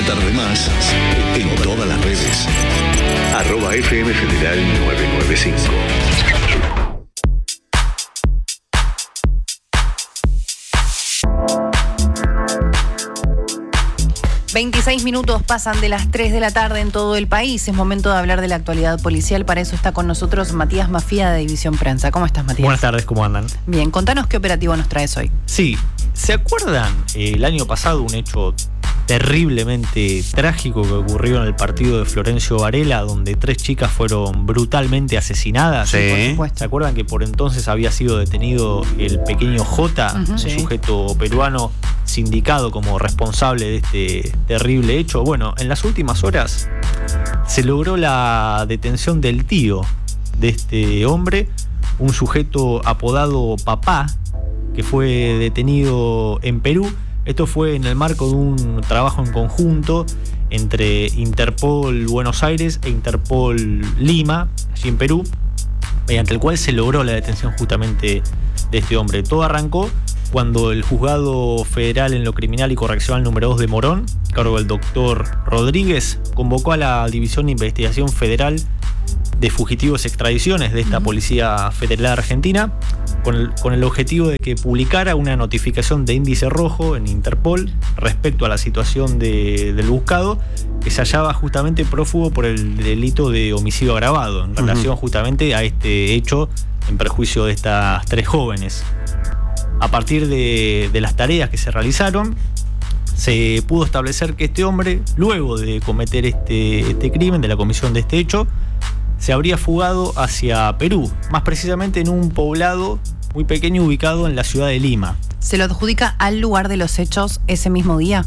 tarde más en todas las redes. @FM Federal 995. 26 minutos pasan de las 3 de la tarde en todo el país. Es momento de hablar de la actualidad policial. Para eso está con nosotros Matías Mafía de División Prensa. ¿Cómo estás, Matías? Buenas tardes, ¿cómo andan? Bien, contanos qué operativo nos traes hoy. Sí, ¿se acuerdan el año pasado un hecho terriblemente trágico que ocurrió en el partido de Florencio Varela, donde 3 chicas fueron brutalmente asesinadas? Sí, por supuesto. ¿Se acuerdan que por entonces había sido detenido el pequeño J, un sujeto peruano sindicado como responsable de este terrible hecho? Bueno, en las últimas horas se logró la detención del tío de este hombre, un sujeto apodado Papá, que fue detenido en Perú. Esto fue en el marco de un trabajo en conjunto entre Interpol Buenos Aires e Interpol Lima, allí en Perú, mediante el cual se logró la detención justamente de este hombre. Todo arrancó cuando el Juzgado Federal en lo Criminal y Correccional número 2 de Morón, a cargo del doctor Rodríguez, convocó a la División de Investigación Federal de Fugitivos y Extradiciones de esta Policía Federal Argentina, con el objetivo de que publicara una notificación de índice rojo en Interpol respecto a la situación del buscado, que se hallaba justamente prófugo por el delito de homicidio agravado, en relación justamente a este hecho en perjuicio de estas 3 jóvenes. A partir de las tareas que se realizaron, se pudo establecer que este hombre, luego de cometer este crimen, de la comisión de este hecho, se habría fugado hacia Perú, más precisamente en un poblado muy pequeño ubicado en la ciudad de Lima. ¿Se lo adjudica al lugar de los hechos ese mismo día?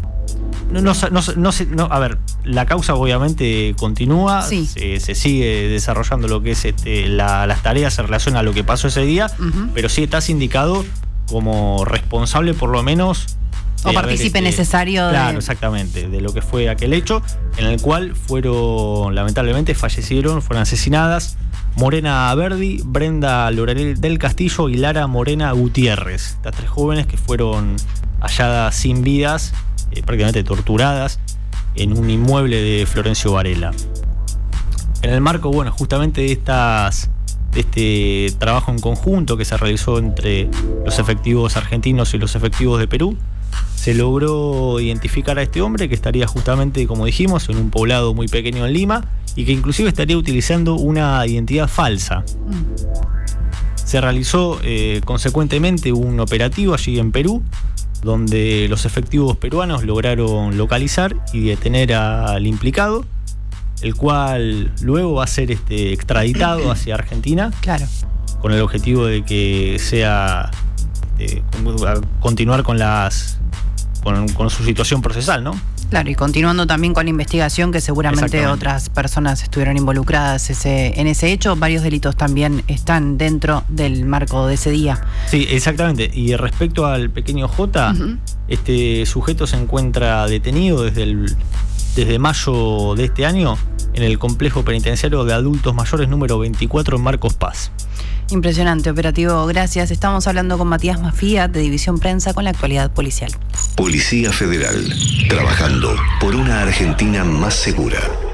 No, a ver, la causa obviamente continúa, sí. Se sigue desarrollando lo que es las tareas en relación a lo que pasó ese día, pero sí está sindicado como responsable por lo menos o partícipe necesario de... Claro, exactamente, de lo que fue aquel hecho, en el cual lamentablemente fueron asesinadas Morena Verdi, Brenda Lorel del Castillo y Lara Morena Gutiérrez. Estas 3 jóvenes que fueron halladas sin vidas, prácticamente torturadas, en un inmueble de Florencio Varela. En el marco, justamente de este trabajo en conjunto que se realizó entre los efectivos argentinos y los efectivos de Perú, se logró identificar a este hombre que estaría justamente, como dijimos, en un poblado muy pequeño en Lima y que inclusive estaría utilizando una identidad falsa. Se realizó consecuentemente un operativo allí en Perú, donde los efectivos peruanos lograron localizar y detener al implicado, el cual luego va a ser extraditado hacia Argentina, claro, con el objetivo de que sea continuar con su situación procesal, ¿no? Claro, y continuando también con la investigación, que seguramente otras personas estuvieron involucradas en ese hecho. Varios delitos también están dentro del marco de ese día. Sí, exactamente. Y respecto al pequeño J, este sujeto se encuentra detenido desde mayo de este año en el complejo penitenciario de adultos mayores número 24 en Marcos Paz. Impresionante operativo, gracias. Estamos hablando con Matías Mafía de División Prensa con la actualidad policial. Policía Federal, trabajando por una Argentina más segura.